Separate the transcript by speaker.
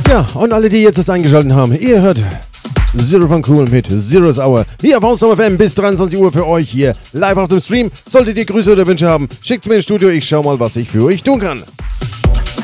Speaker 1: Ja, und alle, die jetzt das eingeschaltet haben, ihr hört Zero von Cool mit Zero's Hour. Hier auf Hausnummer FM bis 23 Uhr für euch hier live auf dem Stream. Solltet ihr Grüße oder Wünsche haben, schickt mir ins Studio. Ich schau mal, was ich für euch tun kann.